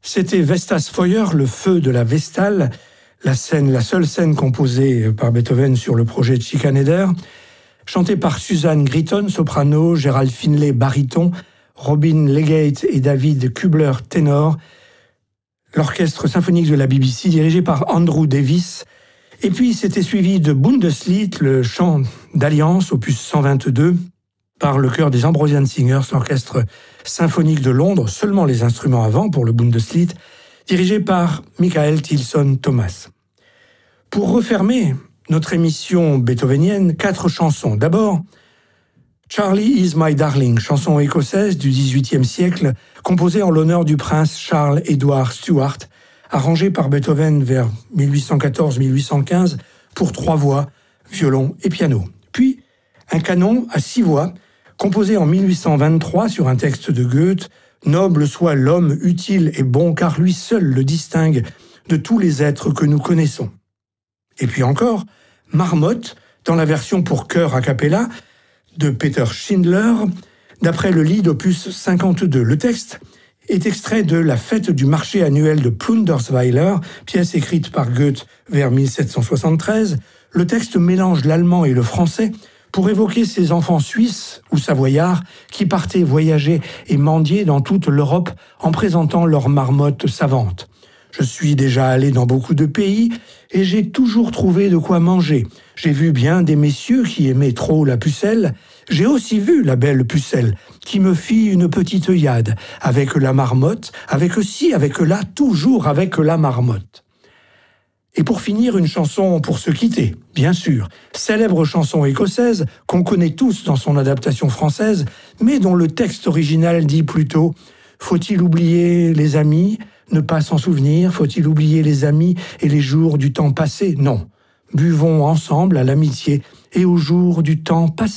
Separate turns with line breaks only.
C'était Vestas Feuer, le feu de la Vestale, la seule scène composée par Beethoven sur le projet de Schikaneder, chantée par Suzanne Gritton, soprano, Gerald Finlay, baryton, Robin Legate et David Kubler, ténor, l'orchestre symphonique de la BBC dirigé par Andrew Davis. Et puis c'était suivi de Bundeslied, le chant d'Alliance, opus 122, par le chœur des Ambrosian Singers, l'orchestre symphonique de Londres, seulement les instruments avant pour le Bundeslied, dirigé par Michael Tilson Thomas. Pour refermer notre émission beethovenienne, 4 chansons. D'abord, Charlie is my darling, chanson écossaise du XVIIIe siècle, composée en l'honneur du prince Charles Edward Stuart, arrangée par Beethoven vers 1814-1815 pour 3 voix, violon et piano. Puis, un canon à 6 voix, composé en 1823 sur un texte de Goethe, « Noble soit l'homme utile et bon, car lui seul le distingue de tous les êtres que nous connaissons. » Et puis encore, Marmotte, dans la version pour chœur a cappella de Peter Schindler, d'après le Lied opus 52. Le texte est extrait de La fête du marché annuel de Plundersweiler, pièce écrite par Goethe vers 1773. Le texte mélange l'allemand et le français pour évoquer ces enfants suisses ou savoyards qui partaient voyager et mendier dans toute l'Europe en présentant leurs marmottes savantes. Je suis déjà allé dans beaucoup de pays et j'ai toujours trouvé de quoi manger. J'ai vu bien des messieurs qui aimaient trop la pucelle. J'ai aussi vu la belle pucelle qui me fit une petite œillade avec la marmotte, avec ci, avec là, toujours avec la marmotte. Et pour finir, une chanson pour se quitter, bien sûr. Célèbre chanson écossaise qu'on connaît tous dans son adaptation française, mais dont le texte original dit plutôt « Faut-il oublier les amis, ne pas s'en souvenir? Faut-il oublier les amis et les jours du temps passé? Non. Buvons ensemble à l'amitié et aux jours du temps passé. »